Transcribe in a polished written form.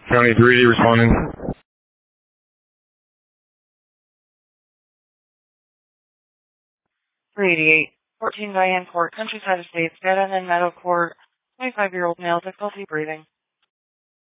County 3 responding. 388, 14 Diane Court, Countryside Estates, Dead End and Meadow Court, 25-year-old male, difficulty breathing.